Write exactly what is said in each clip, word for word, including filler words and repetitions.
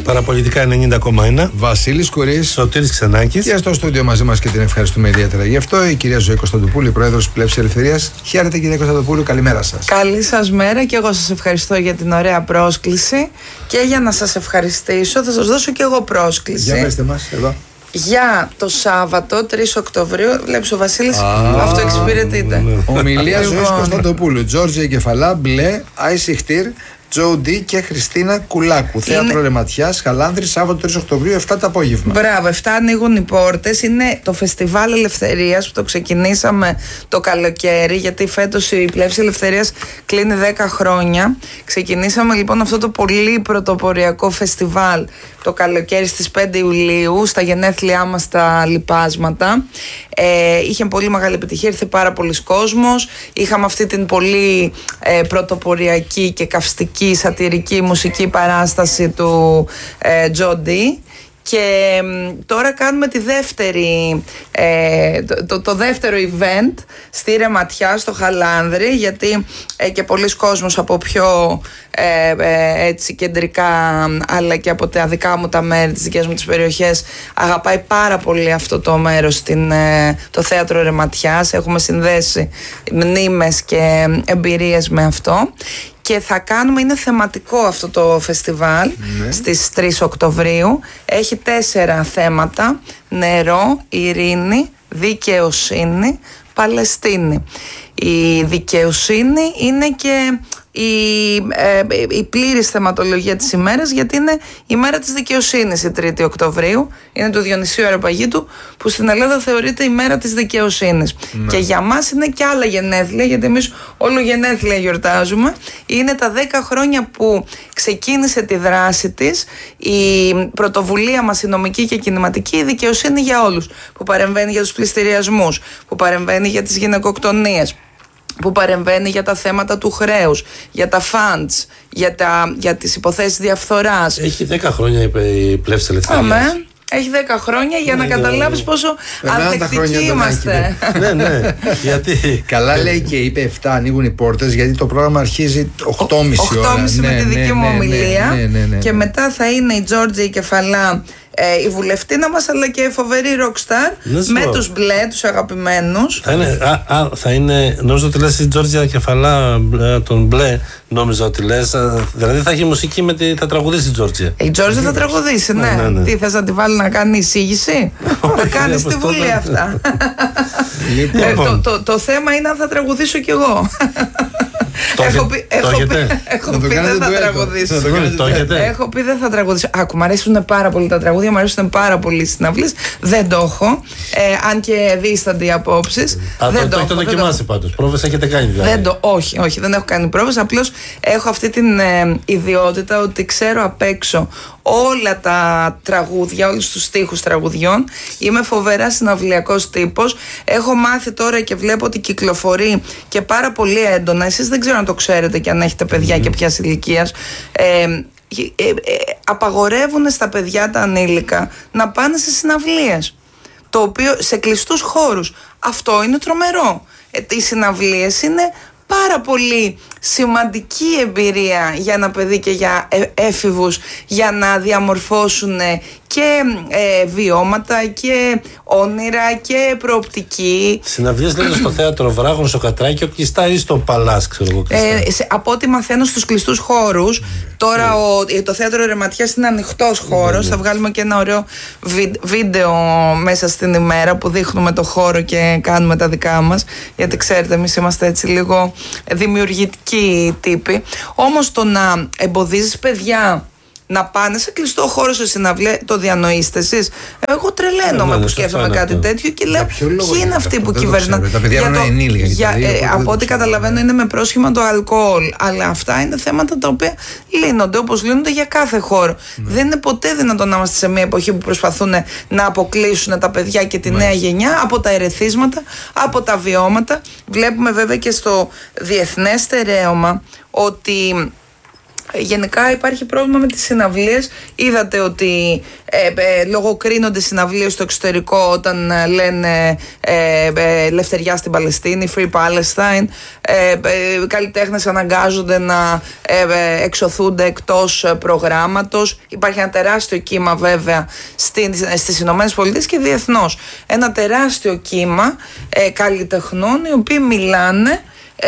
Παραπολιτικά ενενήντα κόμμα ένα. Βασίλης Κουρής, Σωτήρης Ξενάκης. Και στο στούντιο μαζί μας και την ευχαριστούμε ιδιαίτερα γι' αυτό η κυρία Ζωή Κωνσταντοπούλου, πρόεδρος της Πλεύσης Ελευθερίας. Χαίρετε κυρία Κωνσταντοπούλου, καλημέρα σας. Καλή σας μέρα και εγώ σας ευχαριστώ για την ωραία πρόσκληση. Και για να σας ευχαριστήσω, θα σας δώσω και εγώ πρόσκληση. Για πέστε μας, εδώ. Για το Σάββατο, τρεις Οκτωβρίου, βλέπεις ο Βασίλης, αυτό εξυπηρετείται. Ομιλία Ζωής Κωνσταντοπούλου, Τζόρτζια Κεφαλά, Μπλε, Άισι Χτύρ, Τζο Ντι και Χριστίνα Κουλάκου. Είναι... Θέατρο Ρεματιάς, Χαλάνδρη, Σάββατο τρεις Οκτωβρίου, επτά το απόγευμα. Μπράβο, επτά ανοίγουν οι πόρτες. Είναι το Φεστιβάλ Ελευθερίας που το ξεκινήσαμε το καλοκαίρι, γιατί φέτος η Πλεύση Ελευθερίας κλείνει δέκα χρόνια. Ξεκινήσαμε λοιπόν αυτό το πολύ πρωτοποριακό φεστιβάλ το καλοκαίρι στις πέντε Ιουλίου, στα γενέθλιά μας τα Λιπάσματα. Ε, είχε πολύ μεγάλη επιτυχία, ήρθε πάρα πολλοί κόσμος. Είχαμε αυτή την πολύ ε, πρωτοποριακή και καυστική σατιρική μουσική παράσταση του ε, Τζο Ντι. Και τώρα κάνουμε τη δεύτερη, ε, το, το, το δεύτερο event στη Ρεματιά, στο Χαλάνδρη, γιατί ε, και πολλοί κόσμος από πιο ε, ε, έτσι κεντρικά, αλλά και από τα δικά μου τα μέρη, τις δικές μου τις περιοχές, αγαπάει πάρα πολύ αυτό το μέρος, στην, ε, το θέατρο Ρεματιάς. Έχουμε συνδέσει μνήμες και εμπειρίες με αυτό. Και θα κάνουμε, είναι θεματικό αυτό το φεστιβάλ, ναι, στις τρεις Οκτωβρίου. Έχει τέσσερα θέματα: νερό, ειρήνη, δικαιοσύνη, Παλαιστίνη. Η δικαιοσύνη είναι και η, ε, η πλήρης θεματολογία της ημέρας, γιατί είναι η μέρα της δικαιοσύνης η τρίτη Οκτωβρίου. Είναι του Διονυσίου Αεροπαγίτου, που στην Ελλάδα θεωρείται η μέρα της δικαιοσύνης. Ναι. Και για μας είναι και άλλα γενέθλια, γιατί εμείς όλο γενέθλια γιορτάζουμε. Είναι τα δέκα χρόνια που ξεκίνησε τη δράση της η πρωτοβουλία μας, η νομική και κινηματική, η δικαιοσύνη για όλους, που παρεμβαίνει για τους πληστηριασμούς, που παρεμβαίνει για τις γυναικοκτονίες, που παρεμβαίνει για τα θέματα του χρέους, για τα funds, για, τα, για τις υποθέσεις διαφθοράς. Έχει δέκα χρόνια η Πλεύση Ελευθερίας. Αμέ. Έχει δέκα χρόνια για να καταλάβεις πόσο ανθεκτικοί είμαστε. Ναι, ναι. Γιατί. Καλά λέει και είπε επτά ανοίγουν οι πόρτες, γιατί το πρόγραμμα αρχίζει οκτώ και μισή ώρα. οκτώ και μισή με τη δική μου ομιλία. Και μετά θα είναι η Τζόρτζια Κεφαλά, ε, η βουλευτήνα μας, αλλά και η φοβερή rockstar, με τους Μπλε, τους αγαπημένους. Θα είναι, α, α, θα είναι, νόμιζα ότι λες η Τζόρτζια Κεφαλά, τον Μπλε, νόμιζα ότι λες, δηλαδή θα έχει μουσική με τη, θα τραγουδήσει η Τζόρτζια. Η Τζόρτζια θα τραγουδήσει, ναι. ναι, ναι, ναι. Τι, θες να τη βάλει να κάνει εισήγηση? Θα κάνει στη Βουλή αυτά. Λοιπόν. ε, το, το, το θέμα είναι αν θα τραγουδήσω κι εγώ. Το έχω πει, έχω πει, έχω πει δεν θα τραγουδήσω. Έχω πει δεν θα τραγουδήσω. Άκου, μου αρέσουν πάρα πολύ τα τραγούδια, μου αρέσουν πάρα πολύ οι συναυλίες. Δεν το έχω. Ε, αν και δίστανται οι απόψεις. Δεν το έχετε δοκιμάσει πάντως. Πρόβες έχετε κάνει δηλαδή? Δεν το, όχι, όχι, δεν έχω κάνει πρόβες. Απλώς έχω αυτή την ε, ιδιότητα ότι ξέρω απ' έξω όλα τα τραγούδια, όλους τους στίχους τραγουδιών. Είμαι φοβερά συναυλιακός τύπος. Έχω μάθει τώρα και βλέπω ότι κυκλοφορεί και πάρα πολύ έντονα. Εσείς δεν ξέρω αν το ξέρετε και αν έχετε παιδιά mm. και ποιας ηλικίας. Ε, ε, ε, ε, απαγορεύουν στα παιδιά τα ανήλικα να πάνε σε συναυλίες, το οποίο σε κλειστούς χώρους. Αυτό είναι τρομερό. Ε, οι συναυλίες είναι πάρα πολύ σημαντική εμπειρία για ένα παιδί και για έφηβους, για να διαμορφώσουν και ε, βιώματα και όνειρα και προοπτική. Συναυλίες λένε στο θέατρο Βράγων, στο Κατράκιο, κλειστά ή στο Παλάς, ξέρω εγώ. Ε, σε, από ό,τι μαθαίνω στους κλειστούς χώρους. Τώρα Yeah. ο, το θέατρο Ρεματιάς είναι ανοιχτός χώρος. Yeah. Θα βγάλουμε και ένα ωραίο βι, βίντεο μέσα στην ημέρα που δείχνουμε το χώρο και κάνουμε τα δικά μας. Γιατί ξέρετε, εμείς είμαστε έτσι λίγο δημιουργητικοί τύποι. Όμως το να εμποδίζεις παιδιά να πάνε σε κλειστό χώρο σε συναυλία, το διανοείστε εσείς? Εγώ τρελαίνομαι που σκέφτομαι κάτι τέτοιο και λέω ποιοι είναι αυτοί που κυβερνάνε. Τα παιδιά είναι ενήλικα. Από ό,τι καταλαβαίνω είναι με πρόσχημα το αλκοόλ. Αλλά αυτά είναι θέματα τα οποία λύνονται όπως λύνονται για κάθε χώρο. Δεν είναι ποτέ δυνατόν να είμαστε σε μια εποχή που προσπαθούν να αποκλείσουν τα παιδιά και τη νέα γενιά από τα ερεθίσματα, από τα βιώματα. Βλέπουμε βέβαια και στο διεθνές στερέωμα ότι Γενικά υπάρχει πρόβλημα με τις συναυλίες. Είδατε ότι ε, ε, λογοκρίνονται συναυλίες στο εξωτερικό όταν ε, λένε ε, ε, ελευθεριά στην Παλαιστίνη, Free Palestine. ε, ε, Καλλιτέχνες αναγκάζονται να ε, ε, εξωθούνται εκτός ε, προγράμματος. Υπάρχει ένα τεράστιο κύμα βέβαια στις, στις Ηνωμένες Πολιτείες και διεθνώς. Ένα τεράστιο κύμα ε, καλλιτεχνών οι οποίοι μιλάνε,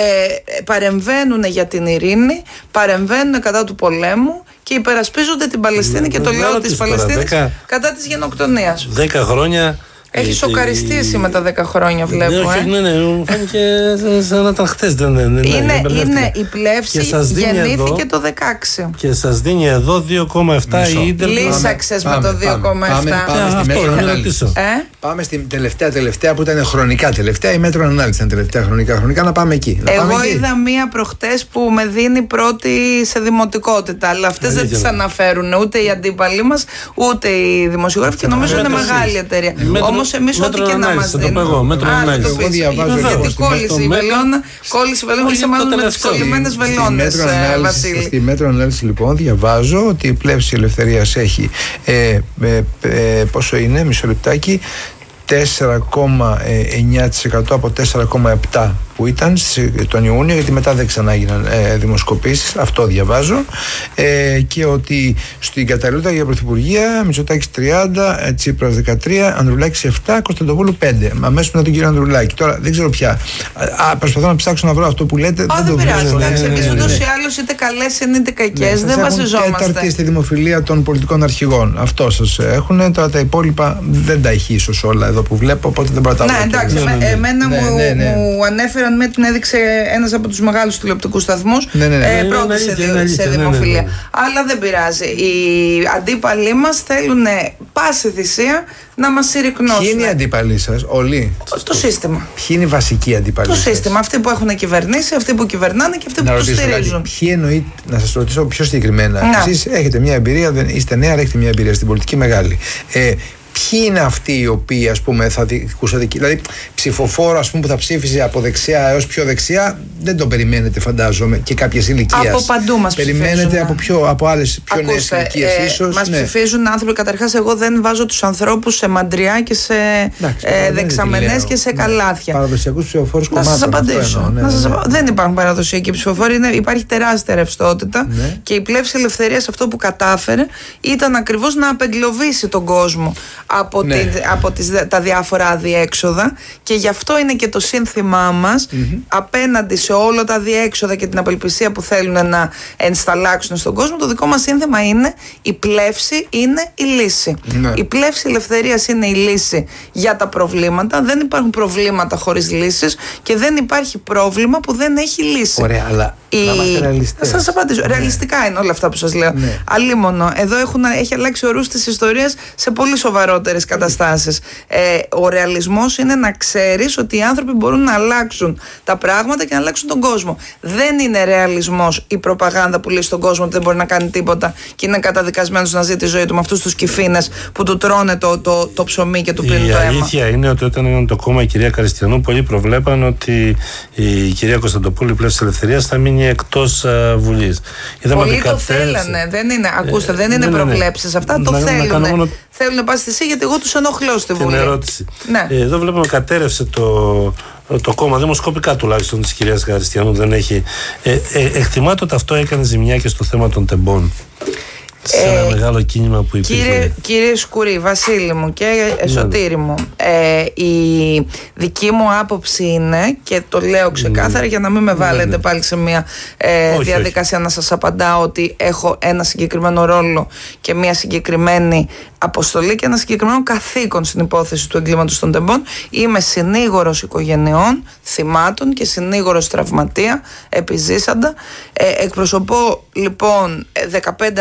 Ε, παρεμβαίνουν για την ειρήνη, παρεμβαίνουν κατά του πολέμου και υπερασπίζονται την Παλαιστίνη και το λαό της Παλαιστίνης κατά της γενοκτονίας. Δέκα χρόνια. Έχει σοκαριστεί εσύ με τα δέκα χρόνια, βλέπω. Ναι, όχι, ε. ναι, ναι, μου φάνηκε σαν να ήταν χτες. Ναι, ναι, ναι, είναι, είναι η πλεύση, γεννήθηκε το δεκαέξι. Και σας δίνει εδώ δύο κόμμα επτά η Ίντερ. Λύσαξες με το δύο κόμμα επτά. Πάμε, πάμε, πάμε, αυτό, στη μέτρο ανάλυση. Ε? Πάμε στην τελευταία τελευταία που ήταν χρονικά τελευταία. Η μέτρο ανάλυση ήταν τελευταία χρονικά χρονικά. Να πάμε εκεί. Να Εγώ πάμε εκεί. είδα μία προχτές που με δίνει πρώτη σε δημοτικότητα. Αλλά αυτές δεν τις αναφέρουν ούτε οι αντίπαλοι μας ούτε οι δημοσιογράφοι και νομίζω είναι μεγάλη εταιρεία. Όμως εμείς ό,τι και να μας δίνουν. Εγώ διαβάζω γιατί κόλλησε η βελόνα. Κόλλησε η βελόνα. Είσαι μάλλον με τις κολλημένες βελόνες, Βασίλη. Στη μέτρο ανάλυση λοιπόν διαβάζω ότι η πλεύση ελευθερίας έχει ε, ε, ε, πόσο είναι, μισό λεπτάκι, τέσσερα κόμμα εννιά τοις εκατό από τέσσερα κόμμα επτά τοις εκατό που ήταν τον Ιούνιο, γιατί μετά δεν ξανά έγιναν ε, δημοσκοπήσεις, αυτό διαβάζω, ε, και ότι στην καταλληλότητα για πρωθυπουργία Μητσοτάκης τριάντα, ε, Τσίπρας δεκατρία, Ανδρουλάκης επτά, Κωνσταντοπούλου πέντε. Αμέσως μετά τον κύριο Ανδρουλάκη. Τώρα δεν ξέρω πια. Α, προσπαθώ να ψάξω να βρω αυτό που λέτε. Α, δεν, δεν πειράζει. Εντάξει, εμείς ούτως ή άλλως είτε καλές είτε κακές. Δεν βασιζόμαστε. Τέταρτη στη δημοφιλία των πολιτικών αρχηγών. Αυτό σας έχουν. Τώρα τα υπόλοιπα δεν τα έχει ίσως όλα εδώ που βλέπω, οπότε δεν μπορώ να τα βρω. Ναι, εντάξει. Εμένα μου ανέφεραν με την έδειξε ένας από τους μεγάλους τηλεοπτικούς σταθμούς. Ναι, ναι, ναι. Ε, πρώτη σε, δι, σε δημοφιλία. Ναι, ναι, ναι. Αλλά δεν πειράζει. Οι αντίπαλοι μας θέλουν πάση θυσία να μας συρρυκνώσουν. Ποιοι είναι οι αντίπαλοι σας, όλοι? Το σύστημα. Ποιοι είναι οι βασικοί αντίπαλοι Το σας? σύστημα. Αυτοί που έχουν κυβερνήσει, αυτοί που κυβερνάνε και αυτοί να που τους στηρίζουν. Δηλαδή, ποιοι εννοεί, να σας ρωτήσω πιο συγκεκριμένα. Να. Εσείς έχετε μια εμπειρία, δεν, είστε νέα, αλλά έχετε μια εμπειρία στην πολιτική μεγάλη. Ε, Ποιοι είναι αυτοί οι οποίοι, ας πούμε, θα δικούσατε, δηλαδή ψηφοφόρο, ας πούμε, που θα ψήφιζε από δεξιά έως πιο δεξιά, δεν τον περιμένετε, φαντάζομαι, και κάποιες ηλικίες. Από παντού μας περιμένετε ψηφίζουν. από, πιο, από άλλες πιο νέες ηλικίες, ε, ίσως. Μας ναι. ψηφίζουν άνθρωποι. Καταρχάς, εγώ δεν βάζω τους ανθρώπους σε μαντριά και σε ε, δεξαμενές και σε ναι. καλάθια. Παραδοσιακούς ψηφοφόρους κομμάτων. Να σας απαντήσω. Εννοώ, ναι, να σας... ναι, ναι. Δεν υπάρχουν παραδοσιακοί ψηφοφόροι. Είναι, υπάρχει τεράστια ρευστότητα ναι. και η πλεύση ελευθερίας αυτό που κατάφερε ήταν ακριβώς να απεγκλωβίσει τον κόσμο από ναι. την από τις, τα διάφορα αδιέξοδα και γι' αυτό είναι και το σύνθημά μας mm-hmm. απέναντι σε όλα τα αδιέξοδα και την απελπισία που θέλουν να ενσταλλάξουν στον κόσμο. Το δικό μας σύνθημα είναι η πλεύση είναι η λύση. Mm-hmm. Η πλεύση ελευθερίας είναι η λύση για τα προβλήματα. Δεν υπάρχουν προβλήματα χωρίς λύσεις και δεν υπάρχει πρόβλημα που δεν έχει λύση. Ωραία, αλλά η... να είμαστε ρεαλιστές. Θα σας απαντήσω. Ναι. Ρεαλιστικά είναι όλα αυτά που σας λέω. Ναι. Αλίμονο. Εδώ έχουν, έχει αλλάξει ο ρούς της ιστορίας σε πολύ σοβαρότερες καταστάσεις. Ε, ο ρεαλισμός είναι να ξέρεις ότι οι άνθρωποι μπορούν να αλλάξουν τα πράγματα και να αλλάξουν τον κόσμο. Δεν είναι ρεαλισμός η προπαγάνδα που λέει στον κόσμο ότι δεν μπορεί να κάνει τίποτα και είναι καταδικασμένος να ζει τη ζωή του με αυτούς τους κυφίνες που του τρώνε το, το, το ψωμί και του πίνουν το αίμα. Η αλήθεια είναι ότι όταν ήταν το κόμμα η κυρία Καριστιανού, πολλοί προβλέπαν ότι η κυρία Κωνσταντοπούλου, η πλεύση της ελευθερίας, θα μείνει εκτός uh, Βουλής. Πολλοί το θέλανε. Δεν είναι, ακούστε, δεν είναι προβλέψεις. Αυτά το θέλουν. Θέλουν να πας εσύ γιατί εγώ τους ενοχλώ στη Βουλή. Την ερώτηση. Ναι. Ε, εδώ βλέπουμε κατέρευσε το, το κόμμα, δημοσκοπικά τουλάχιστον, της κυρίας Καριστιανού. Δεν έχει. Ε, ε, εκτιμάται ότι αυτό έκανε ζημιά και στο θέμα των τεμπών. Σε ένα ε, μεγάλο κίνημα που υπήρχε. Κύριε, κύριε Σκουρή, Βασίλη μου και Σωτήρη μου, ε, η δική μου άποψη είναι, και το λέω ξεκάθαρα ναι. για να μην με βάλετε ναι, ναι. πάλι σε μια ε, όχι, διαδικασία όχι. να σας απαντάω ότι έχω ένα συγκεκριμένο ρόλο και μια συγκεκριμένη αποστολή και ένα συγκεκριμένο καθήκον στην υπόθεση του εγκλήματος των τεμπών. Είμαι συνήγορος οικογενειών, θυμάτων και συνήγορος τραυματία, επιζήσαντα. Ε, εκπροσωπώ λοιπόν δεκαπέντε ανθρώπους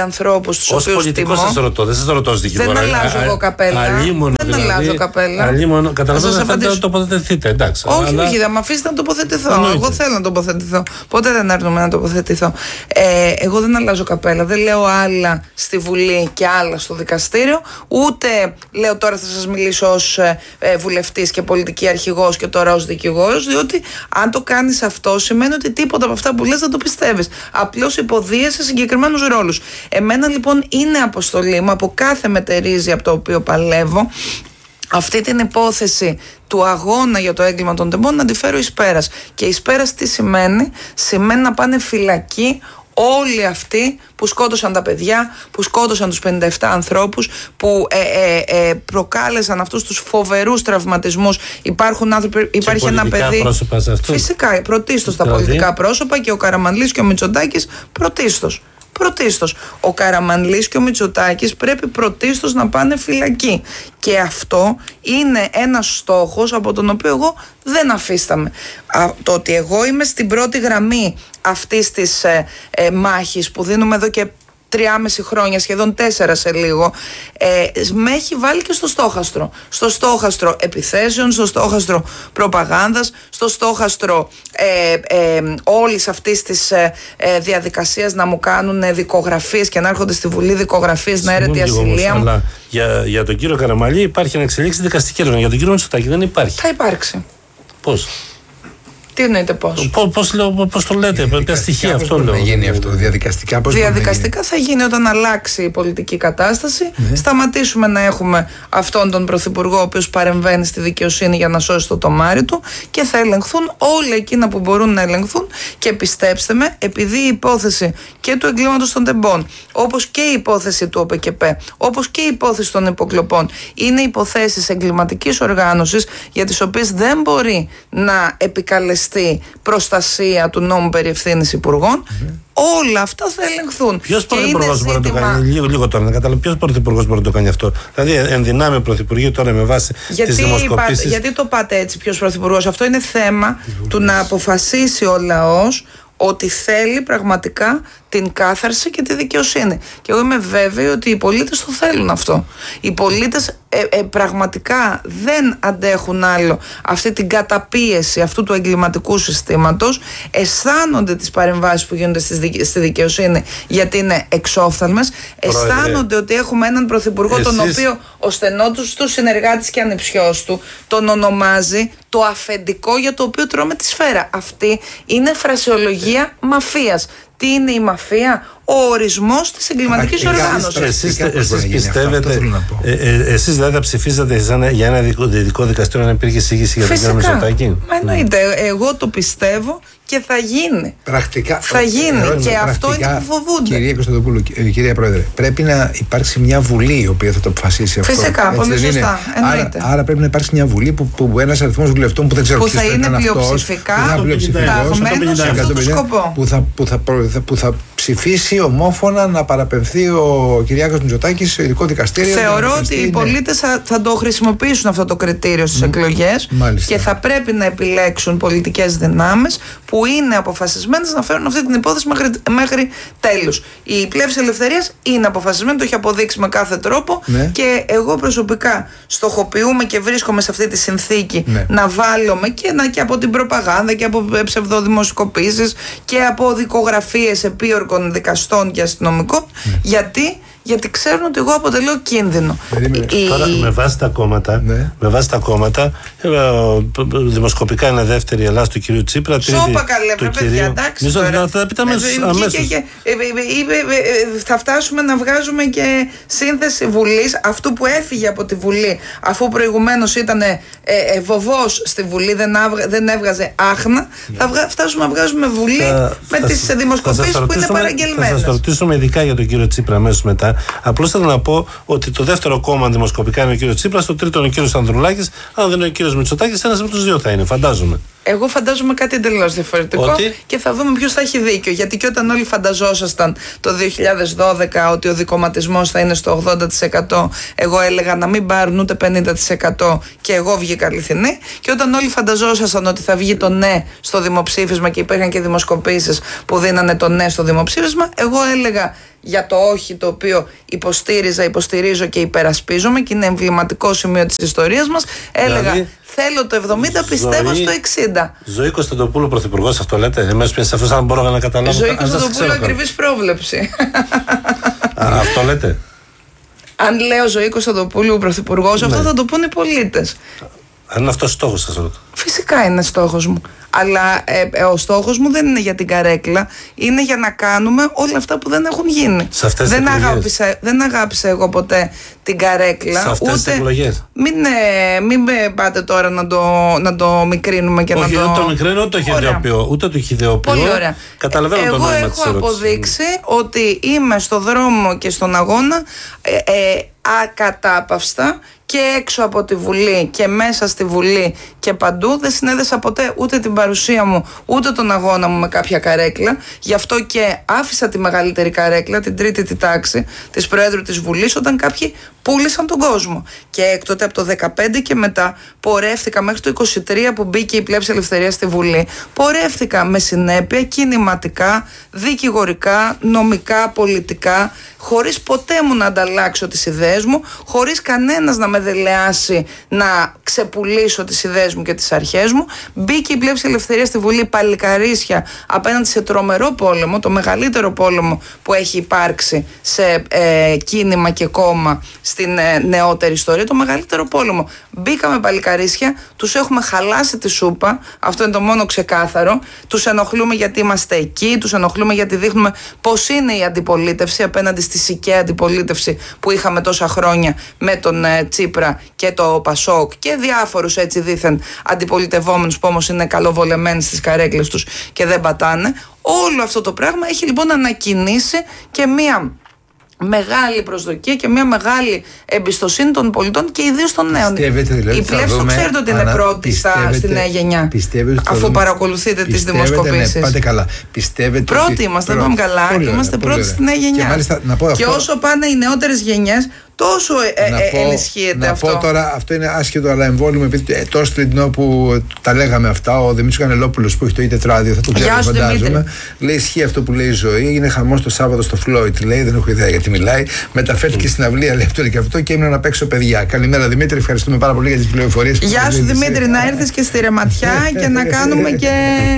ανθρώπους τους οποίους ως πολιτικός τιμώ. σας ρωτώ, δεν σας ρωτώ ως δικηγόρο. Δεν αλλάζω εγώ καπέλα. Αλίμονο, δεν δηλαδή, αλλάζω καπέλα. Αλίμονο, καταλαβαίνω Θα ότι θέλετε να τοποθετηθείτε, εντάξει. Όχι, αλλά... όχι, θα με αφήσετε να τοποθετηθώ. Εννοείται. Εγώ θέλω να τοποθετηθώ. Ποτέ δεν έρθουμε να τοποθετηθώ. Ε, εγώ δεν αλλάζω καπέλα. Δεν λέω άλλα στη Βουλή και άλλα στο δικαστήριο. Ούτε λέω τώρα θα σας μιλήσω ως ε, ε, βουλευτής και πολιτική αρχηγός και τώρα ως δικηγόρος. Διότι αν το κάνεις αυτό σημαίνει ότι τίποτα από αυτά που λες δεν το πιστεύεις. Απλώς υποδίεσαι συγκεκριμένους ρόλους. Εμένα λοιπόν είναι αποστολή μου, από κάθε μετερίζει από το οποίο παλεύω, αυτή την υπόθεση του αγώνα για το έγκλημα των τεμπών να τη φέρω εις πέρας. Και εις πέρας τι σημαίνει? Σημαίνει να πάνε φυλακή όλοι αυτοί που σκότωσαν τα παιδιά, που σκότωσαν τους πενήντα επτά ανθρώπους, που ε, ε, ε, προκάλεσαν αυτούς τους φοβερούς τραυματισμούς. Υπάρχουν άνθρωποι, υπάρχει ένα παιδί. Πρόσωπα σε αυτό. Φυσικά, πρωτίστως τα δηλαδή... πολιτικά πρόσωπα, και ο Καραμανλής και ο Μητσοτάκης πρωτίστως. Πρωτίστως. Ο Καραμανλής και ο Μητσοτάκης πρέπει πρωτίστως να πάνε φυλακή. Και αυτό είναι ένας στόχος από τον οποίο εγώ δεν αφίσταμαι. Α, το ότι εγώ είμαι στην πρώτη γραμμή αυτής της ε, ε, μάχης που δίνουμε εδώ και τριάμιση χρόνια, σχεδόν τέσσερα σε λίγο, ε, με έχει βάλει και στο στόχαστρο. Στο στόχαστρο επιθέσεων, στο στόχαστρο προπαγάνδας, στο στόχαστρο ε, ε, όλης αυτής της ε, ε, διαδικασίας να μου κάνουν ε, δικογραφίες και να έρχονται στη Βουλή δικογραφίες να έρεται η ασυλία μου. Αλλά για, για τον κύριο Καραμανλή υπάρχει να εξελίξει δικαστική έρευνα. Για τον κύριο Μητσοτάκη δεν υπάρχει. Θα υπάρξει. Πώς? Τι εννοείται πώς? Πώς πώς το λέτε, ποια στοιχεία αυτό λέω. Να γίνει αυτό, διαδικαστικά πώς Διαδικαστικά θα γίνει όταν αλλάξει η πολιτική κατάσταση. Ναι. Σταματήσουμε να έχουμε αυτόν τον πρωθυπουργό ο οποίος παρεμβαίνει στη δικαιοσύνη για να σώσει το τομάρι του και θα ελεγχθούν όλα εκείνα που μπορούν να ελεγχθούν. Και πιστέψτε με, επειδή η υπόθεση και του εγκλήματος των τεμπών, όπως και η υπόθεση του ΟΠΕΚΕΠ, όπως και η υπόθεση των υποκλοπών, είναι υποθέσεις εγκληματικής οργάνωσης για τις οποίες δεν μπορεί να επικαλεστεί προστασία του νόμου περί ευθύνης υπουργών, mm-hmm. όλα αυτά θα ελεγχθούν. Ποιος πρωθυπουργός μπορεί ζήτημα... να το κάνει? Λίγο, λίγο τώρα να καταλάβω. Ποιος πρωθυπουργός μπορεί να το κάνει αυτό? Δηλαδή, ενδυνάμει πρωθυπουργοί τώρα με βάση τις δημοσκοπήσεις. Είπα, γιατί το πάτε έτσι, ποιος πρωθυπουργός? Αυτό είναι θέμα του να αποφασίσει ο λαός ότι θέλει πραγματικά την κάθαρση και τη δικαιοσύνη. Και εγώ είμαι βέβαιη ότι οι πολίτες το θέλουν αυτό. Οι πολίτες ε, ε, πραγματικά δεν αντέχουν άλλο αυτή την καταπίεση αυτού του εγκληματικού συστήματος. Αισθάνονται τις παρεμβάσεις που γίνονται στη, στη δικαιοσύνη γιατί είναι εξόφθαλμες. Αισθάνονται ότι έχουμε έναν πρωθυπουργό Εσείς... τον οποίο ο στενότος του συνεργάτης και ανιψιός του τον ονομάζει το αφεντικό για το οποίο τρώμε τη σφαίρα. Αυτή είναι φρασιολογία μαφίας. Τι είναι η μαφία? Ο ορισμός της εγκληματικής οργάνωσης. Εσείς, εσείς πιστεύετε, ε, ε, εσείς δηλαδή θα ψηφίζατε για ένα δυτικό δικαστήριο να υπήρχε εισήγηση για τον κύριο Μητσοτάκη? Μα εννοείται, εγώ το πιστεύω και θα γίνει. Πρακτικά. Θα γίνει ερώτημα, και πρακτικά, αυτό είναι που φοβούνται. Κυρία Κωνσταντοπούλου, κυρία Πρόεδρε, πρέπει να υπάρξει μια Βουλή η οποία θα το αποφασίσει αυτό. Φυσικά, έτσι πολύ σωστά. Άρα, άρα πρέπει να υπάρξει μια Βουλή που, που ένας αριθμός βουλευτών που δεν ξέρω που θα είναι πλειοψηφικά, ταγμένος σε αυτόν τον σκοπό. Που θα, που, θα, που θα ψηφίσει ομόφωνα να παραπεμφθεί ο Κυριάκος Μητσοτάκης σε ειδικό δικαστήριο. Θεωρώ ότι οι πολίτες θα, θα το χρησιμοποιήσουν αυτό το κριτήριο στις mm. εκλογές. Μάλιστα. Και θα πρέπει να επιλέξουν πολιτικές δυνάμεις που είναι αποφασισμένες να φέρουν αυτή την υπόθεση μέχρι, μέχρι τέλους. Η Πλεύση Ελευθερίας είναι αποφασισμένη, το έχει αποδείξει με κάθε τρόπο, ναι. Και εγώ προσωπικά στοχοποιούμε και βρίσκομαι σε αυτή τη συνθήκη, ναι. Να βάλουμε και, να, και από την προπαγάνδα και από ψευδοδημοσκοπήσεις και από δικογραφίες επίορκων δικαστών και αστυνομικών, ναι. γιατί γιατί ξέρουν ότι εγώ αποτελώ κίνδυνο. Η... Τώρα με βάση τα κόμματα, ναι. με βάση τα κόμματα ε, δημοσκοπικά είναι δεύτερη η Ελλάδα του κυρίου Τσίπρα. Σώπα καλέ, βρε παιδιά, εντάξει. Μισό, θα, θα, αμέσως. Και, ε, ε, ε, θα φτάσουμε να βγάζουμε και σύνθεση Βουλής, αυτού που έφυγε από τη Βουλή, αφού προηγουμένως ήταν ε, ε, βοβός στη Βουλή, δεν, άβγα, δεν έβγαζε άχνα. Ναι. Θα βγα, φτάσουμε να βγάζουμε Βουλή θα, με θα, τις δημοσκοπήσεις που είναι παραγγελμένες. Θα σας ρωτήσουμε ειδικά για τον κύριο Τσίπρα αμέσως μετά. Απλώς θέλω να πω ότι το δεύτερο κόμμα δημοσκοπικά είναι ο κύριος Τσίπρας, το τρίτο είναι ο κύριος Ανδρουλάκης. Αν δεν είναι ο κύριος Μητσοτάκης, ένας από τους δύο θα είναι, φαντάζομαι. Εγώ φαντάζομαι κάτι εντελώς διαφορετικό. Ότι? Και θα δούμε ποιος θα έχει δίκιο. Γιατί και όταν όλοι φανταζόσασταν το δύο χιλιάδες δώδεκα ότι ο δικομματισμός θα είναι στο ογδόντα τοις εκατό, εγώ έλεγα να μην πάρουν ούτε πενήντα τοις εκατό και εγώ βγήκα αληθινή. Και όταν όλοι φανταζόσασταν ότι θα βγει το ναι στο δημοψήφισμα και υπήρχαν και δημοσκοπήσεις που δίνανε το ναι στο δημοψήφισμα, εγώ έλεγα για το όχι, το οποίο υποστήριζα, υποστηρίζω και υπερασπίζομαι και είναι εμβληματικό σημείο της ιστορίας μας. Έλεγα δηλαδή, θέλω το εβδομήντα, πιστεύω στο εξήντα. Ζωή Κωνσταντοπούλου πρωθυπουργός, αυτό λέτε? Εμείς πια σε αυτό αν μπορώ να καταλάβω. Ζωή Κωνσταντοπούλου, ακριβής πρόβλεψη. Α, αυτό λέτε? Αν λέω Ζωή Κωνσταντοπούλου πρωθυπουργός, ναι, αυτό θα το πούνε οι πολίτες. Αν είναι αυτός στόχος σας ρωτώ. Φυσικά είναι στόχος μου. Αλλά ε, ε, ο στόχος μου δεν είναι για την καρέκλα. Είναι για να κάνουμε όλα αυτά που δεν έχουν γίνει. Σε αυτές δεν, τις αγάπησα, δεν αγάπησα εγώ ποτέ την καρέκλα. Σε αυτές τις εκλογές. Μην, ε, μην πάτε τώρα να το, να το μικρύνουμε και όχι, να το... Όχι, δεν το μικρύνω, ούτε το χειδεοποιώ. Ούτε το χειδεοποιώ. Πολύ ωραία. Καταλαβαίνω εγώ το νόημα της ερώτησης. Εγώ έχω αποδείξει ότι είμαι στο δρόμο και στον αγώνα ε, ε, ακατάπαυστα και έξω από τη Βουλή και μέσα στη Βουλή και παντού. Δεν συνέδεσα ποτέ ούτε την παρουσία μου ούτε τον αγώνα μου με κάποια καρέκλα. Γι' αυτό και άφησα τη μεγαλύτερη καρέκλα, την τρίτη τη τάξη της Προέδρου της Βουλής, όταν κάποιοι πούλησαν τον κόσμο. Και έκτοτε από το δεκαπέντε και μετά πορεύτηκα μέχρι το είκοσι τρία που μπήκε η Πλεύση Ελευθερίας στη Βουλή. Πορεύτηκα με συνέπεια κινηματικά, δικηγορικά, νομικά, πολιτικά, χωρίς ποτέ μου να ανταλλάξω τις ιδέες μου, χωρίς κανένας να με δελεάσει να ξεπουλήσω τις ιδέες μου και τις αρχές μου. Μπήκε η Πλεύση Ελευθερίας στη Βουλή παλικαρίσια απέναντι σε τρομερό πόλεμο, το μεγαλύτερο πόλεμο που έχει υπάρξει σε ε, κίνημα και κόμμα στην ε, νεότερη ιστορία, το μεγαλύτερο πόλεμο. Μπήκαμε παλικαρίσια, τους έχουμε χαλάσει τη σούπα, αυτό είναι το μόνο ξεκάθαρο. Τους ενοχλούμε γιατί είμαστε εκεί, τους ενοχλούμε γιατί δείχνουμε πώς είναι η αντιπολίτευση απέναντι στη σικαία αντιπολίτευση που είχαμε τόσα χρόνια με τον ε, Τσίπρα και το Πασόκ και διάφορους έτσι δήθεν αντιπολιτευόμενους που όμως είναι καλοβολεμένοι στις καρέκλες τους και δεν πατάνε. Όλο αυτό το πράγμα έχει λοιπόν ανακοινήσει και μία μεγάλη προσδοκία και μια μεγάλη εμπιστοσύνη των πολιτών και ιδίως των νέων. Δηλαδή, η Πλεύση το ξέρετε ότι είναι πρώτη στα, στη νέα γενιά. Αφού δούμε, παρακολουθείτε τις δημοσκοπήσεις. Ναι, πάτε καλά. Πιστεύετε πρώτοι ότι είμαστε, δεν πάμε καλά. Πολύ είμαστε πρώτοι ωραία. Στη νέα γενιά. Και, μάλιστα, να πω και αυτό, όσο πάνε οι νεότερες γενιές, τόσο ε, ε, ε, ενισχύεται να αυτό. Να πω τώρα, αυτό είναι άσχετο, αλλά εμβόλυμο, επειδή ε, τόσο την που τα λέγαμε αυτά, ο Δημήτρης Κανελόπουλος που έχει το ι-τετράδιο, θα το ξέρει, φαντάζομαι. Λέει: ισχύει αυτό που λέει η Ζωή. Έγινε χαμός το Σάββατο στο Φλόιτ. Λέει: δεν έχω ιδέα γιατί μιλάει. Μεταφέρθηκε mm. στην αυλία, λέει αυτό και αυτό, και έμειναν απ' έξω παιδιά. Καλημέρα Δημήτρη, ευχαριστούμε πάρα πολύ για τις πληροφορίες. Γεια σου Δημήτρη, να έρθεις και στη Ρεματιά και να κάνουμε και,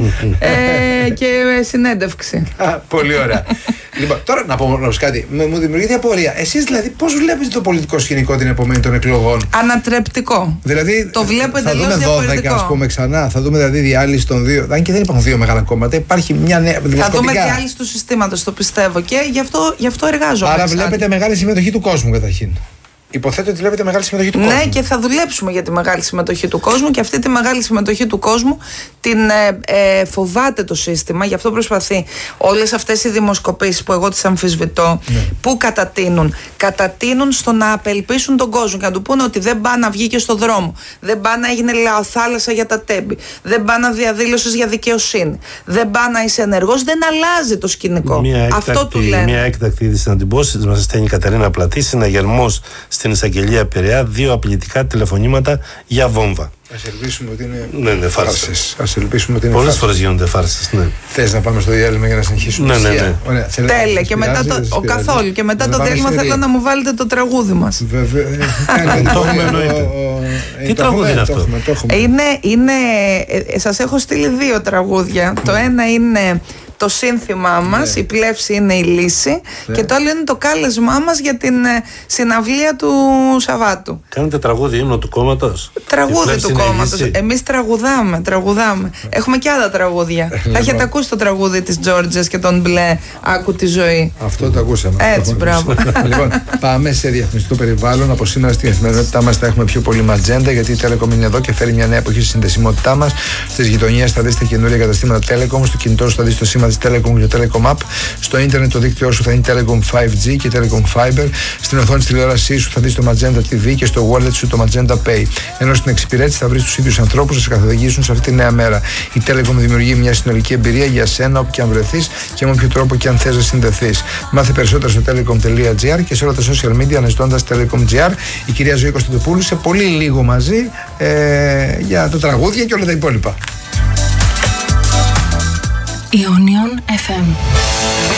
ε, και συνέντευξη. Πολύ ωραία. Λοιπόν, τώρα να πω όμως κάτι. Μου δημιουργείται απορία. Εσείς δηλαδή πώς βλέπετε το πολιτικό σκηνικό την επομένη των εκλογών? Ανατρεπτικό. Δηλαδή, το βλέπω θα δούμε δώδεκα, ας πούμε, ξανά. Θα δούμε δηλαδή διάλυση των δύο. Αν και δεν υπάρχουν δύο μεγάλα κόμματα, υπάρχει μια νέα. Θα δούμε διάλυση του συστήματος, το πιστεύω. Και γι' αυτό, γι' αυτό εργάζομαι. Άρα βλέπετε μεγάλη συμμετοχή του κόσμου καταρχήν. Υποθέτω ότι βλέπετε μεγάλη συμμετοχή του ναι, κόσμου. Ναι, και θα δουλέψουμε για τη μεγάλη συμμετοχή του κόσμου, και αυτή τη μεγάλη συμμετοχή του κόσμου την ε, ε, φοβάται το σύστημα. Γι' αυτό προσπαθεί όλες αυτές οι δημοσκοπήσεις που εγώ τις αμφισβητώ, ναι. που κατατείνουν. Κατατείνουν στο να απελπίσουν τον κόσμο και να του πούνε ότι δεν πάει να βγήκε στο δρόμο, δεν πάει να έγινε λαοθάλασσα για τα τέμπη, δεν πάει να διαδήλωσες για δικαιοσύνη, δεν πάει να είσαι ενεργός, δεν αλλάζει το σκηνικό. Μια έκτακτη, αυτό του λένε. Μια έκτακτη είδηση να την πω, μας στέλνει η Κατερίνα Πλατή, συναγερμός στην εισαγγελία Πειραιά, δύο απειλητικά τηλεφωνήματα για βόμβα. Ας ελπίσουμε ότι είναι ναι, ναι, φάρσες. Ας ελπίσουμε ότι είναι πολλές φορές γίνονται φάρσες. Ναι. Θες να πάμε στο διάλειμμα για να συνεχίσουμε? Ναι, ναι, ναι. Ωραία, τέλεια. Και μετά το, ο καθόλου. Και μετά το διάλειμμα θέλω να μου βάλετε το τραγούδι μας. Βέβαια. Το έχουμε εννοείται. Τι τραγούδι είναι αυτό? Είναι, σας έχω στείλει δύο τραγούδια. Το ένα είναι το σύνθημά μας, ναι. η Πλεύση είναι η λύση, ναι. και το άλλο είναι το κάλεσμά μας για την ε, συναυλία του Σαββάτου. Κάνετε τραγούδι ύμνο του κόμματος? Τραγούδι του κόμματος. Εμείς τραγουδάμε, τραγουδάμε. Yeah. Έχουμε και άλλα τραγούδια. Θα έχετε ακούσει το τραγούδι της Τζόρτζες και τον Μπλε, άκου τη ζωή. Αυτό το ακούσαμε. Έτσι, μπράβο. Λοιπόν, πάμε σε διαφημιστικό περιβάλλον. Από σήμερα στην καθημερινότητά μας θα έχουμε πιο πολύ ματζέντα, γιατί η Telecom είναι εδώ και φέρει μια νέα εποχή στη συνδεσιμότητά μας. Στις γειτονιές θα δείτε καινούργια καταστήματα Telecom, στο κινητό σου θα δεις το σήμα βάζει Telecom και Telecom App. Στο ίντερνετ το δίκτυό σου θα είναι Telecom φάιβ τζι και Telecom Fiber. Στην οθόνη της τηλεόρασής σου θα δεις το Magenta τι βι και στο wallet σου το Magenta Pay. Ενώ στην εξυπηρέτηση θα βρεις τους ίδιους ανθρώπους να σε καθοδηγήσουν σε αυτή τη νέα μέρα. Η Telecom δημιουργεί μια συνολική εμπειρία για σένα όπου και αν βρεθείς και με όποιο τρόπο και αν θες να συνδεθείς. Μάθε περισσότερα στο telecom τελεία gr και σε όλα τα social media αναζητώντας Telecom.gr. Η κυρία Ζωή Κωνσταντοπούλου σε πολύ λίγο μαζί ε, για το τραγούδια και όλα τα υπόλοιπα. Ionion εφ εμ.